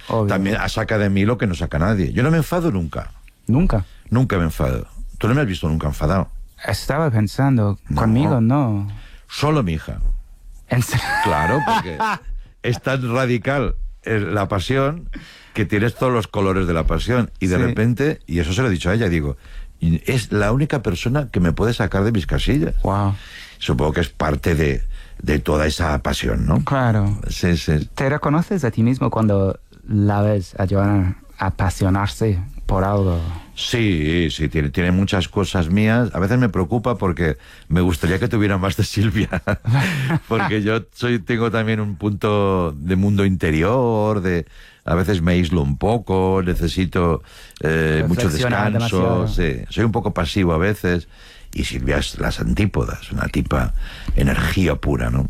Obvio. También saca de mí lo que no saca nadie. Yo no me enfado nunca. ¿Nunca? Nunca me enfado. Tú no me has visto nunca enfadado. Estaba pensando, conmigo no. Solo mi hija. ¿En serio? Claro, porque es tan radical la pasión que tienes todos los colores de la pasión. Y de repente, y eso se lo he dicho a ella, digo, es la única persona que me puede sacar de mis casillas. Wow. Supongo que es parte de toda esa pasión, ¿no? Claro. Sí, sí. ¿Te reconoces a ti mismo cuando la ves a Joana apasionarse por algo? Sí, sí, tiene muchas cosas mías. A veces me preocupa porque me gustaría que tuviera más de Silvia. Porque yo tengo también un punto de mundo interior, a veces me aíslo un poco, necesito mucho descanso. Sí, soy un poco pasivo a veces. Y Silvia es las antípodas, una tipa energía pura, ¿no?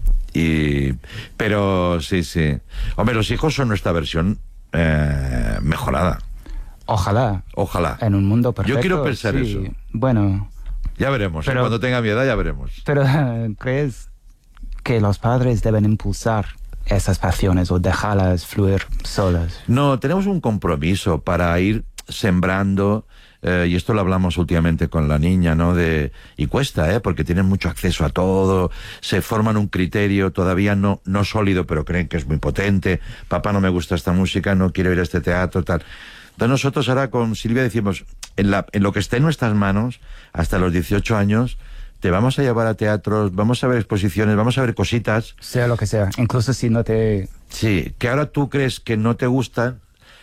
Pero sí, sí. Hombre, los hijos son nuestra versión mejorada. Ojalá. Ojalá. En un mundo perfecto. Yo quiero pensar eso. Bueno. Ya veremos. Pero, cuando tenga mi edad ya veremos. Pero ¿crees que los padres deben impulsar esas pasiones o dejarlas fluir solas? No, tenemos un compromiso para ir sembrando. Y esto lo hablamos últimamente con la niña, ¿no? Y cuesta, porque tienen mucho acceso a todo, se forman un criterio todavía no sólido, pero creen que es muy potente. Papá, no me gusta esta música, no quiero ir a este teatro, tal. Entonces nosotros ahora con Silvia decimos, en lo que esté en nuestras manos, hasta los 18 años, te vamos a llevar a teatros, vamos a ver exposiciones, vamos a ver cositas. Sea lo que sea, incluso si no te... Sí, que ahora tú crees que no te gustan,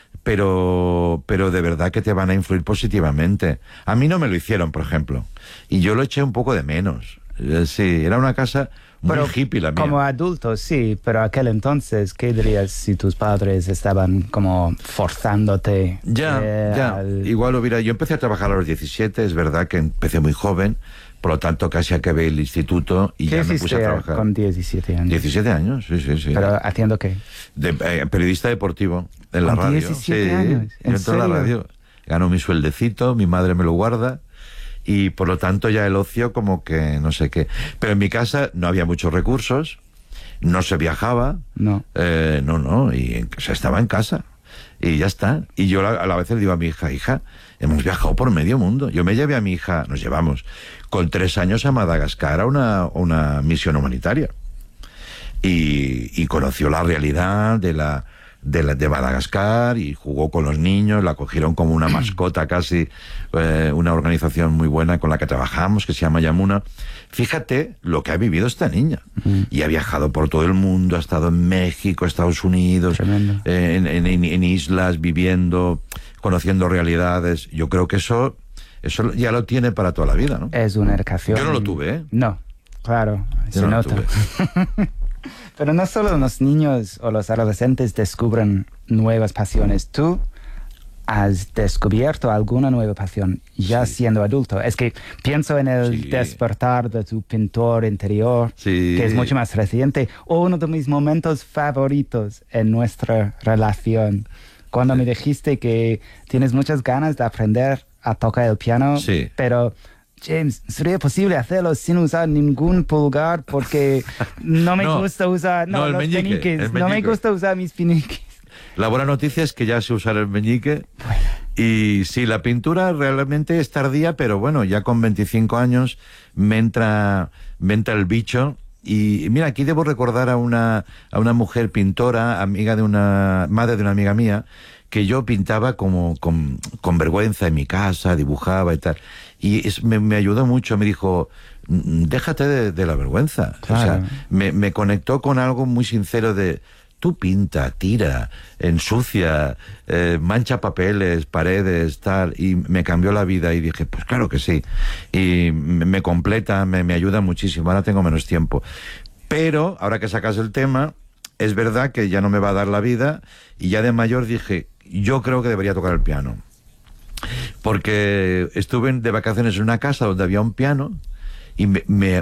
pero de verdad que te van a influir positivamente. A mí no me lo hicieron, por ejemplo, y yo lo eché un poco de menos. Sí, era una casa muy hippie la mía. Como adulto, sí, pero aquel entonces, ¿qué dirías si tus padres estaban como forzándote? Ya. Igual yo empecé a trabajar a los 17, es verdad que empecé muy joven, por lo tanto casi acabé el instituto y ya me puse a trabajar. Con 17 años? 17 años, sí. ¿Pero haciendo qué? Periodista deportivo, en la radio. 17 años? ¿En serio? En la radio. Gano mi sueldecito, mi madre me lo guarda, y por lo tanto ya el ocio como que no sé qué. Pero en mi casa no había muchos recursos, no se viajaba. No. Y se estaba en casa. Y ya está. Y yo a la vez le digo a mi hija, hemos viajado por medio mundo. Yo me llevé a mi hija, nos llevamos, con 3 años a Madagascar a una misión humanitaria. Y conoció la realidad de Madagascar y jugó con los niños, la cogieron como una mascota casi, una organización muy buena con la que trabajamos, que se llama Yamuna. Fíjate lo que ha vivido esta niña. Y ha viajado por todo el mundo, ha estado en México, Estados Unidos, en islas, viviendo, conociendo realidades. Yo creo que eso ya lo tiene para toda la vida, ¿no? Es una educación. Yo no lo tuve, ¿eh? No, claro, se Yo no nota. lo tuve. Pero no solo los niños o los adolescentes descubren nuevas pasiones. Tú has descubierto alguna nueva pasión ya siendo adulto. Es que pienso en el despertar de tu pintor interior, que es mucho más reciente, o uno de mis momentos favoritos en nuestra relación. Cuando me dijiste que tienes muchas ganas de aprender a tocar el piano, pero... James, ¿sería posible hacerlo sin usar ningún pulgar? Porque no me gusta usar los peniques. No me gusta usar mis peniques. La buena noticia es que ya sé usar el meñique. Bueno. Y sí, la pintura realmente es tardía, pero bueno, ya con 25 años me entra el bicho. Y mira, aquí debo recordar a una mujer pintora, madre de una amiga mía, que yo pintaba como con vergüenza en mi casa, dibujaba y tal. Y me ayudó mucho, me dijo, déjate de la vergüenza. Claro. O sea, me conectó con algo muy sincero de, tú pinta, tira, ensucia, mancha papeles, paredes, tal. Y me cambió la vida y dije, pues claro que sí. Y me completa, me ayuda muchísimo. Ahora tengo menos tiempo. Pero, ahora que sacas el tema, es verdad que ya no me va a dar la vida. Y ya de mayor dije, yo creo que debería tocar el piano. Porque estuve de vacaciones en una casa donde había un piano y me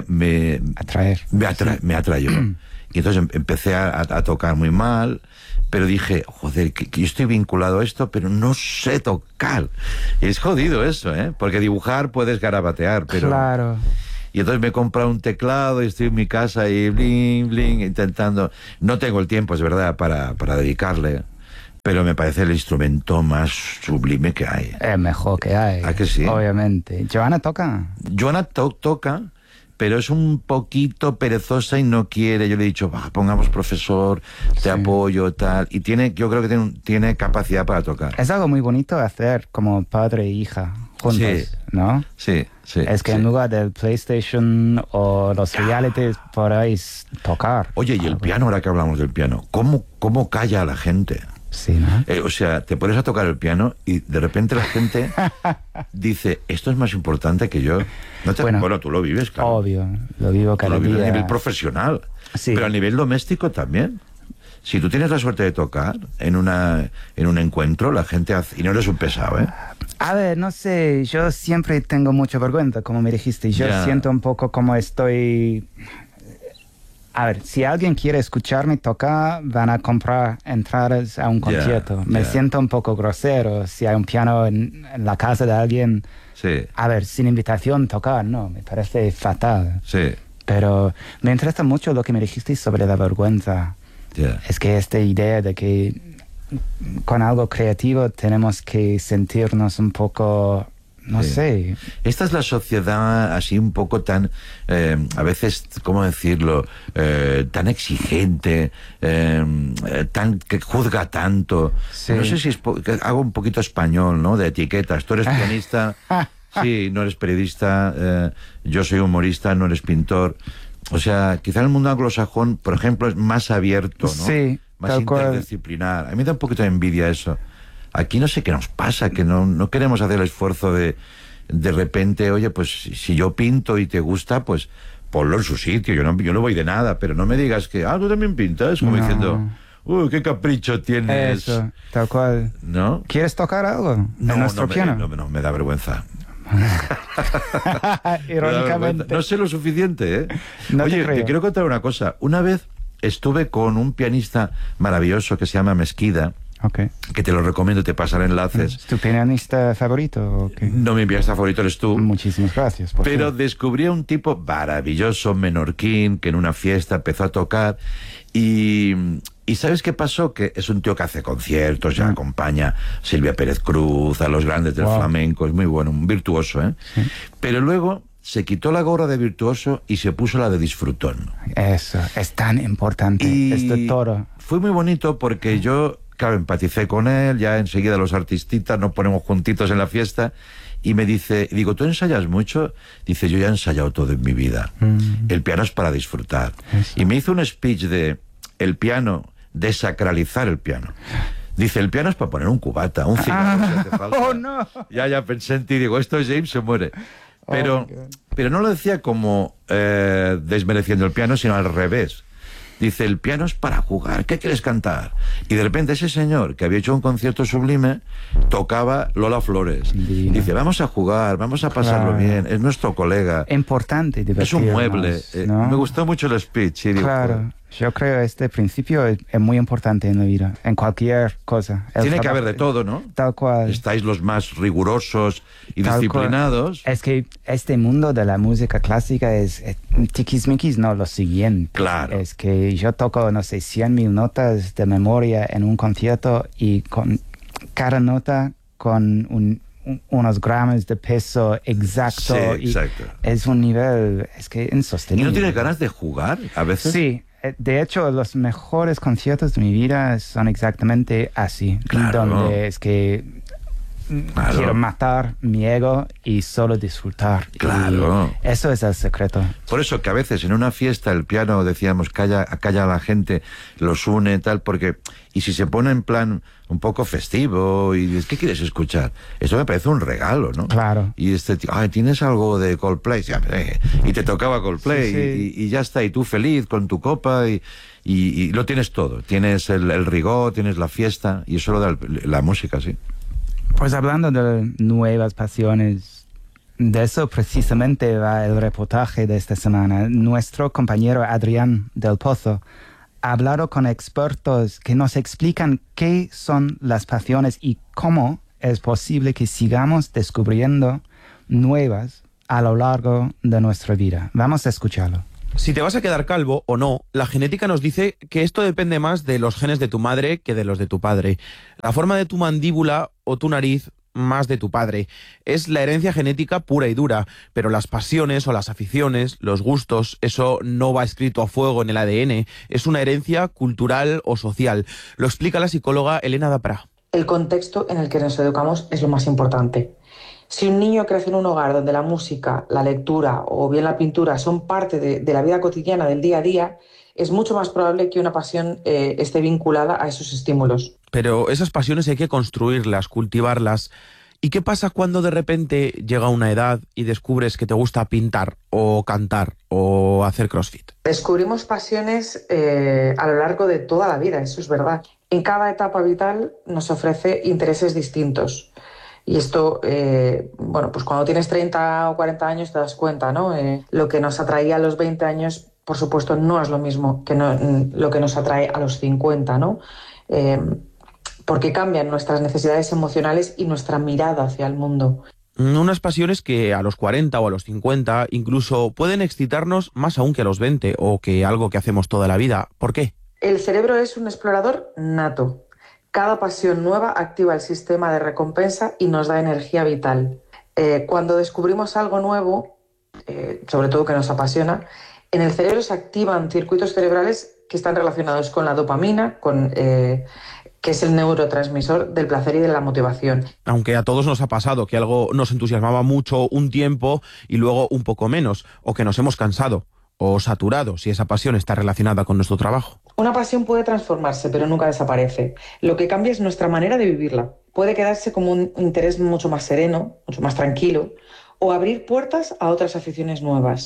atrayó. Y entonces empecé a tocar muy mal, pero dije, joder, que yo estoy vinculado a esto, pero no sé tocar. Y es jodido eso, ¿eh? Porque dibujar puedes garabatear, pero... Claro. Y entonces me he comprado un teclado y estoy en mi casa y bling, bling, intentando... No tengo el tiempo, es verdad, para dedicarle... Pero me parece el instrumento más sublime que hay. Es mejor que hay. ¿A que sí? Obviamente. ¿Joana toca? Joana toca, pero es un poquito perezosa y no quiere. Yo le he dicho, pongamos profesor, te apoyo, tal. Y yo creo que tiene capacidad para tocar. Es algo muy bonito hacer como padre e hija juntos, ¿no? Sí. Es que en lugar del PlayStation o los realities podéis tocar. Oye, y el piano, ahora que hablamos del piano, ¿cómo calla a la gente? Sí, ¿no? O sea, te pones a tocar el piano y de repente la gente dice, esto es más importante que yo. Bueno, tú lo vives, claro. Obvio, lo vivo cada día. A nivel profesional, sí. Pero a nivel doméstico también. Si tú tienes la suerte de tocar en un encuentro, la gente hace... Y no eres un pesado, ¿eh? A ver, no sé, yo siempre tengo mucha vergüenza, como me dijiste. Yo siento un poco como estoy... A ver, si alguien quiere escucharme tocar, van a comprar entradas a un concierto. Me siento un poco grosero si hay un piano en la casa de alguien. Sí. A ver, sin invitación tocar, no, me parece fatal. Sí. Pero me interesa mucho lo que me dijiste sobre la vergüenza. Es que esta idea de que con algo creativo tenemos que sentirnos un poco... No sé. Esta es la sociedad así un poco tan, a veces, ¿cómo decirlo? Tan exigente, tan que juzga tanto. Sí. No sé si es hago un poquito español, ¿no? De etiquetas. Tú eres pianista, sí, no eres periodista, yo soy humorista, no eres pintor. O sea, quizá el mundo anglosajón, por ejemplo, es más abierto, ¿no? Sí, más interdisciplinar. A mí me da un poquito de envidia eso. Aquí no sé qué nos pasa, que no queremos hacer el esfuerzo de repente, oye, pues si yo pinto y te gusta, pues ponlo en su sitio. Yo no voy de nada, pero no me digas que, tú también pintas, como diciendo, qué capricho tienes. Eso, tal cual. ¿No? ¿Quieres tocar algo? No, ¿en nuestro piano? No, me da vergüenza. Irónicamente. No sé lo suficiente, ¿eh? No Oye, te quiero contar una cosa. Una vez estuve con un pianista maravilloso que se llama Mesquida. Okay. Que te lo recomiendo, te pasaré enlaces. ¿Es tu pianista favorito? Okay. No, mi pianista favorito eres tú. Muchísimas gracias. Pero descubrí a un tipo maravilloso, menorquín, que en una fiesta empezó a tocar y ¿sabes qué pasó? Que es un tío que hace conciertos, ya acompaña a Silvia Pérez Cruz, a los grandes del flamenco, es muy bueno, un virtuoso, ¿eh? Sí. Pero luego se quitó la gorra de virtuoso y se puso la de disfrutón. Eso, es tan importante, esto todo. Fue muy bonito porque yo... Claro, empaticé con él, ya enseguida los artistitas nos ponemos juntitos en la fiesta y me dice, digo, ¿tú ensayas mucho? Dice, yo ya he ensayado todo en mi vida. El piano es para disfrutar. Eso. Y me hizo un speech de el piano, desacralizar el piano. Dice, el piano es para poner un cubata, un cigarro si hace falta. ¡Oh, no! Ya pensé en ti, digo, esto es James, se muere. Pero no lo decía como desmereciendo el piano, sino al revés. Dice, el piano es para jugar, ¿qué quieres cantar? Y de repente ese señor, que había hecho un concierto sublime, tocaba Lola Flores. Divino. Dice, vamos a jugar, vamos a pasarlo bien, es nuestro colega. Importante divertirnos, es un mueble. ¿no? Me gustó mucho el speech. Y digo, claro, yo creo que este principio es muy importante en la vida, en cualquier cosa. Tiene que haber de todo, ¿no? Tal cual. Estáis los más rigurosos y disciplinados. Es que este mundo de la música clásica es tiquismiquis, no, lo siguiente. Claro. Es que yo toco, no sé, 100.000 notas de memoria en un concierto y con cada nota con unos gramos de peso exacto. Sí, exacto. Y es un nivel, es que insostenible. ¿Y no tienes ganas de jugar a veces? Sí. De hecho, los mejores conciertos de mi vida son exactamente así. Claro. Donde es que quiero matar mi ego y solo disfrutar. Claro. Y eso es el secreto. Por eso que a veces en una fiesta el piano, decíamos, calla a la gente, los une, tal, porque... Y si se pone en plan un poco festivo y dices, ¿qué quieres escuchar? Eso me parece un regalo, ¿no? Claro. Y ¿tienes algo de Coldplay? Y te tocaba Coldplay, sí. Y ya está, y tú feliz con tu copa y lo tienes todo. Tienes el rigor, tienes la fiesta y eso lo da la música, sí. Pues hablando de nuevas pasiones, de eso precisamente va el reportaje de esta semana. Nuestro compañero Adrián del Pozo ha hablado con expertos que nos explican qué son las pasiones y cómo es posible que sigamos descubriendo nuevas a lo largo de nuestra vida. Vamos a escucharlo. Si te vas a quedar calvo o no, la genética nos dice que esto depende más de los genes de tu madre que de los de tu padre. La forma de tu mandíbula o tu nariz más de tu padre. Es la herencia genética pura y dura, pero las pasiones o las aficiones, los gustos, eso no va escrito a fuego en el ADN, es una herencia cultural o social. Lo explica la psicóloga Elena Dapra. El contexto en el que nos educamos es lo más importante. Si un niño crece en un hogar donde la música, la lectura o bien la pintura son parte de la vida cotidiana, del día a día, es mucho más probable que una pasión esté vinculada a esos estímulos. Pero esas pasiones hay que construirlas, cultivarlas. ¿Y qué pasa cuando de repente llega una edad y descubres que te gusta pintar o cantar o hacer CrossFit? Descubrimos pasiones a lo largo de toda la vida, eso es verdad. En cada etapa vital nos ofrece intereses distintos. Y esto, pues cuando tienes 30 o 40 años te das cuenta, ¿no? Lo que nos atraía a los 20 años, por supuesto, no es lo mismo que lo que nos atrae a los 50, ¿no? Porque cambian nuestras necesidades emocionales y nuestra mirada hacia el mundo. Unas pasiones que a los 40 o a los 50 incluso pueden excitarnos más aún que a los 20 o que algo que hacemos toda la vida. ¿Por qué? El cerebro es un explorador nato. Cada pasión nueva activa el sistema de recompensa y nos da energía vital. Cuando descubrimos algo nuevo, sobre todo que nos apasiona, en el cerebro se activan circuitos cerebrales que están relacionados con la dopamina, que es el neurotransmisor del placer y de la motivación. Aunque a todos nos ha pasado que algo nos entusiasmaba mucho un tiempo y luego un poco menos, o que nos hemos cansado o saturado si esa pasión está relacionada con nuestro trabajo. Una pasión puede transformarse, pero nunca desaparece. Lo que cambia es nuestra manera de vivirla. Puede quedarse como un interés mucho más sereno, mucho más tranquilo, o abrir puertas a otras aficiones nuevas.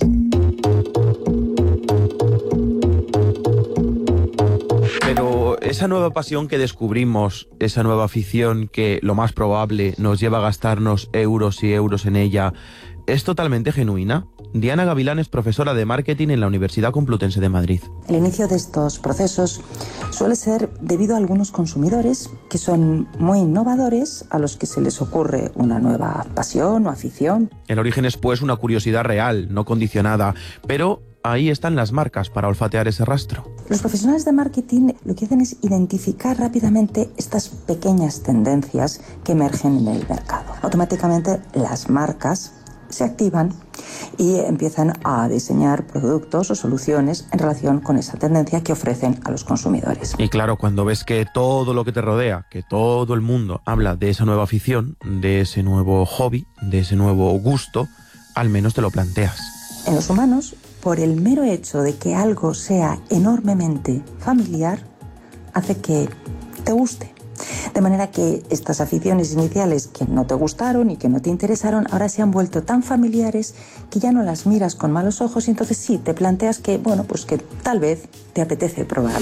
Pero esa nueva pasión que descubrimos, esa nueva afición que lo más probable nos lleva a gastarnos euros y euros en ella, ¿es totalmente genuina? Diana Gavilán es profesora de marketing en la Universidad Complutense de Madrid. El inicio de estos procesos suele ser debido a algunos consumidores que son muy innovadores, a los que se les ocurre una nueva pasión o afición. El origen es pues una curiosidad real, no condicionada, pero ahí están las marcas para olfatear ese rastro. Los profesionales de marketing lo que hacen es identificar rápidamente estas pequeñas tendencias que emergen en el mercado. Automáticamente las marcas se activan y empiezan a diseñar productos o soluciones en relación con esa tendencia que ofrecen a los consumidores. Y claro, cuando ves que todo lo que te rodea, que todo el mundo habla de esa nueva afición, de ese nuevo hobby, de ese nuevo gusto, al menos te lo planteas. En los humanos, por el mero hecho de que algo sea enormemente familiar, hace que te guste. De manera que estas aficiones iniciales que no te gustaron y que no te interesaron, ahora se han vuelto tan familiares que ya no las miras con malos ojos y entonces sí, te planteas que, pues que tal vez te apetece probar.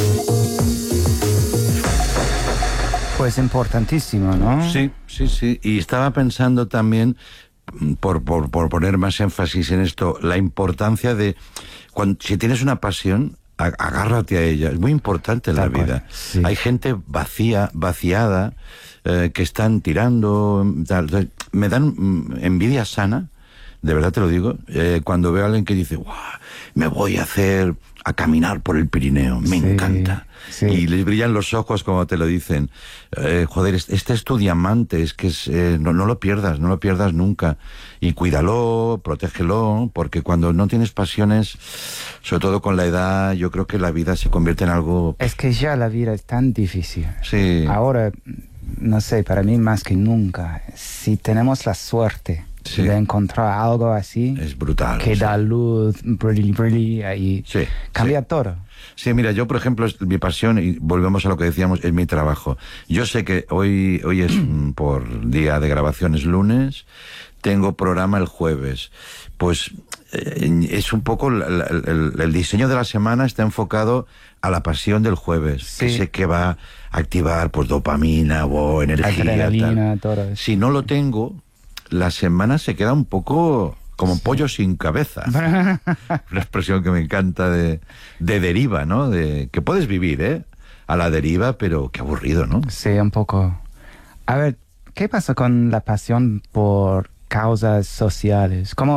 Pues importantísimo, ¿no? Sí. Y estaba pensando también, por poner más énfasis en esto, la importancia de, si tienes una pasión, agárrate a ella, es muy importante en la vida. Sí. Hay gente vaciada, que están tirando, me dan envidia sana, de verdad te lo digo, cuando veo a alguien que dice, ¡guau! Me voy a caminar por el Pirineo, me encanta. Sí. Y les brillan los ojos como te lo dicen. Joder, este es tu diamante, es que no lo pierdas nunca. Y cuídalo, protégelo, porque cuando no tienes pasiones, sobre todo con la edad, yo creo que la vida se convierte en algo... Es que ya la vida es tan difícil. Sí. Ahora, no sé, para mí más que nunca, si tenemos la suerte de encontrar algo así, es brutal, que da luz, brilla y cambia todo. Sí, mira, yo por ejemplo, mi pasión, y volvemos a lo que decíamos, es mi trabajo. Yo sé que hoy es por día de grabación, es lunes, tengo programa el jueves. Pues es un poco el diseño de la semana está enfocado a la pasión del jueves, que sé que va a activar pues dopamina o energía, adrenalina, todo eso. Si no lo tengo, la semana se queda un poco como pollo sin cabeza. Una expresión que me encanta de deriva, ¿no? De que puedes vivir, a la deriva, pero qué aburrido, ¿no? Sí, un poco. A ver, ¿qué pasa con la pasión por causas sociales? Como,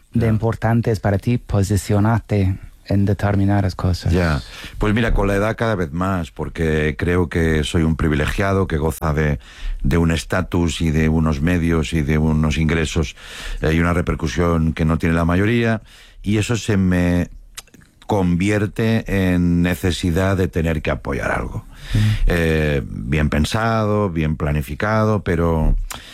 de importante es para ti posicionarte en determinadas cosas. Ya, pues mira, con la edad cada vez más, porque creo que soy un privilegiado que goza de un estatus y de unos medios y de unos ingresos y una repercusión que no tiene la mayoría, y eso se me convierte en necesidad de tener que apoyar algo. Bien pensado, bien planificado, pero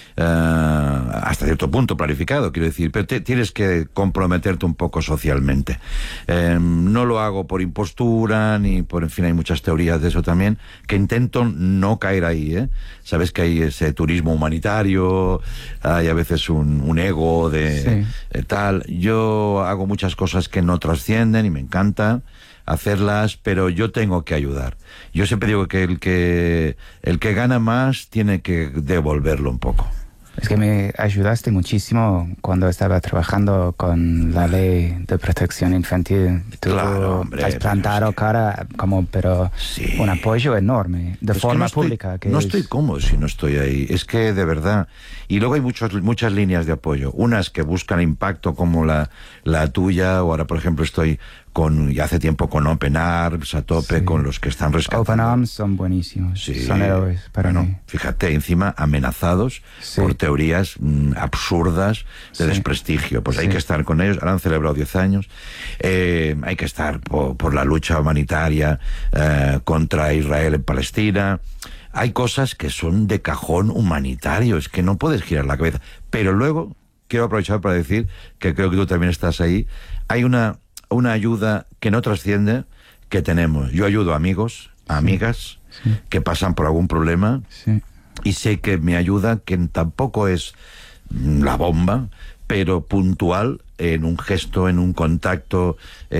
hasta cierto punto planificado, quiero decir, pero tienes que comprometerte un poco socialmente. No lo hago por impostura, ni por, en fin, hay muchas teorías de eso también, que intento no caer ahí, ¿eh? Sabes que hay ese turismo humanitario, hay a veces un ego de tal. Yo hago muchas cosas que no trascienden y me encanta hacerlas, pero yo tengo que ayudar. Yo siempre digo que el que gana más tiene que devolverlo un poco. Es que me ayudaste muchísimo cuando estaba trabajando con la ley de protección infantil. Tú claro, hombre, has plantado cara pero sí, un apoyo enorme, de forma pública. Que no estoy cómodo si no estoy ahí. Es que de verdad. Y luego hay muchas líneas de apoyo. Unas que buscan impacto como la tuya, o ahora por ejemplo estoy ya hace tiempo con Open Arms a tope, con los que están rescatando. Open Arms son buenísimos, son héroes para mí. Fíjate, encima amenazados por teorías absurdas de desprestigio. Pues hay que estar con ellos. Ahora han celebrado 10 años. Hay que estar por la lucha humanitaria contra Israel en Palestina. Hay cosas que son de cajón humanitario, es que no puedes girar la cabeza. Pero luego, quiero aprovechar para decir, que creo que tú también estás ahí, hay una ayuda que no trasciende, que tenemos. Yo ayudo a amigos, a amigas que pasan por algún problema, y sé que mi ayuda, que tampoco es la bomba, pero puntual, en un gesto, en un contacto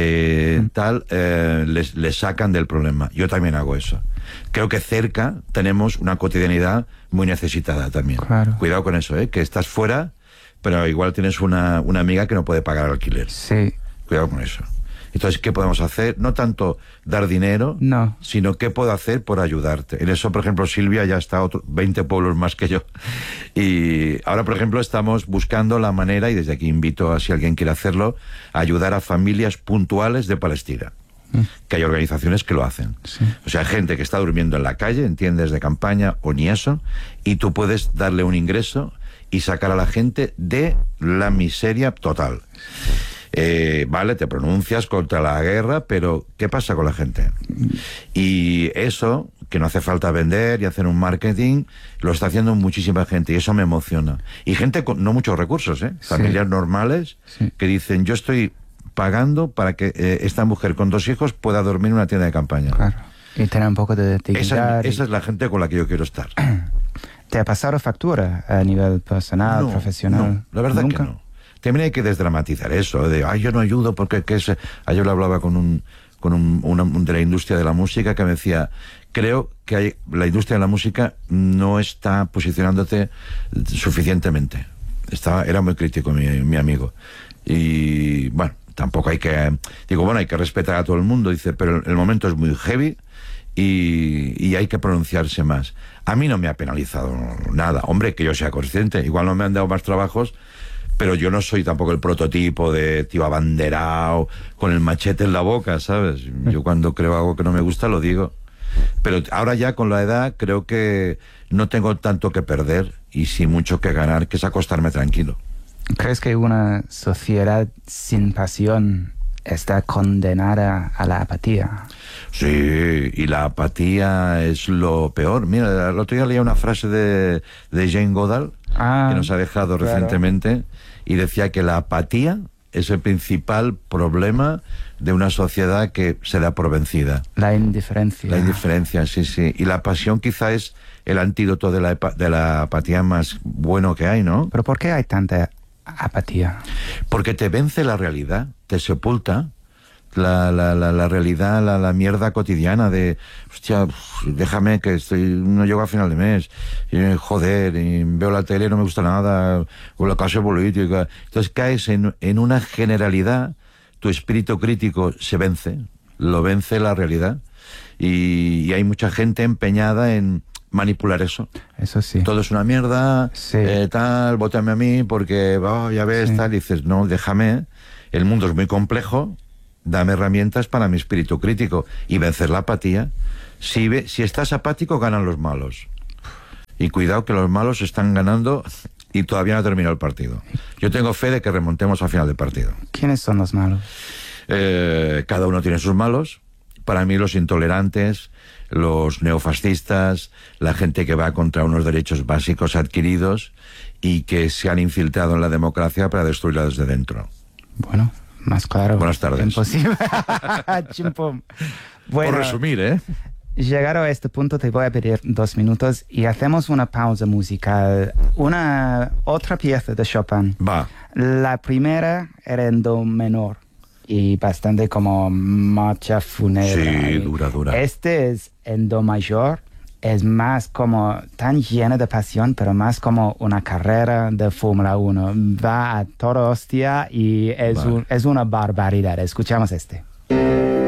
les sacan del problema. Yo también hago eso. Creo que cerca tenemos una cotidianidad muy necesitada también. Claro. Cuidado con eso, que estás fuera, pero igual tienes una amiga que no puede pagar el alquiler. Sí. Cuidado con eso. Entonces, ¿qué podemos hacer? No tanto dar dinero, sino qué puedo hacer por ayudarte. En eso, por ejemplo, Silvia ya está 20 pueblos más que yo. Y ahora, por ejemplo, estamos buscando la manera, y desde aquí invito a si alguien quiere hacerlo, a ayudar a familias puntuales de Palestina. Que hay organizaciones que lo hacen. O sea, gente que está durmiendo en la calle, en tiendas de campaña o ni eso, y tú puedes darle un ingreso y sacar a la gente de la miseria total. Vale, te pronuncias contra la guerra, pero ¿qué pasa con la gente? Y eso, que no hace falta vender y hacer un marketing, lo está haciendo muchísima gente, y eso me emociona. Y gente con no muchos recursos, familias normales, que dicen, yo estoy pagando para que esta mujer con 2 hijos pueda dormir en una tienda de campaña. Claro. Y tener un poco de dignidad. Esa es la gente con la que yo quiero estar. ¿Te ha pasado factura a nivel personal, profesional? No, la verdad ¿Nunca? que no. También hay que desdramatizar eso, de, yo no ayudo porque ayer lo hablaba con un de la industria de la música que me decía, creo que la industria de la música no está posicionándote suficientemente. Era muy crítico mi amigo. Y bueno, tampoco hay que... hay que respetar a todo el mundo, dice, pero el momento es muy heavy y hay que pronunciarse más. A mí no me ha penalizado nada. Hombre, que yo sea consciente. Igual no me han dado más trabajos, pero yo no soy tampoco el prototipo de tío abanderado, con el machete en la boca, ¿sabes? Yo cuando creo algo que no me gusta lo digo. Pero ahora ya con la edad creo que no tengo tanto que perder y sí mucho que ganar, que es acostarme tranquilo. ¿Crees que una sociedad sin pasión está condenada a la apatía? Sí, y la apatía es lo peor. Mira, el otro día leía una frase de Jane Goodall, que nos ha dejado recientemente, y decía que la apatía es el principal problema de una sociedad que se da por vencida. La indiferencia. La indiferencia, sí. Y la pasión quizá es el antídoto de la apatía más bueno que hay, ¿no? ¿Pero por qué hay tanta apatía? Porque te vence la realidad, te sepulta la realidad, la mierda cotidiana de, hostia, déjame que no llego a final de mes, joder, y veo la tele y no me gusta nada, o la clase política. Entonces caes en una generalidad, tu espíritu crítico se vence, lo vence la realidad, y hay mucha gente empeñada en manipular eso. Eso sí. Todo es una mierda, Sí. tal, vótame a mí porque, ya ves, Sí. tal, y dices, no, déjame, el mundo es muy complejo, dame herramientas para mi espíritu crítico y vencer la apatía. Si estás apático, ganan los malos. Y cuidado que los malos están ganando y todavía no ha terminado el partido. Yo tengo fe de que remontemos al final del partido. ¿Quiénes son los malos? Cada uno tiene sus malos. Para mí los intolerantes, los neofascistas, la gente que va contra unos derechos básicos adquiridos y que se han infiltrado en la democracia para destruirla desde dentro. Bueno, más claro. Buenas tardes. Imposible. Chimpum. Bueno, Por resumir, ¿eh? llegado a este punto te voy a pedir 2 minutos y hacemos una pausa musical. Otra pieza de Chopin. Va. La primera era en do menor y bastante como marcha fúnebre. Sí, dura. Este es en do mayor. Es más como tan lleno de pasión, pero más como una carrera de Fórmula 1. Va a toda hostia y es, Vale. es una barbaridad. Escuchamos este.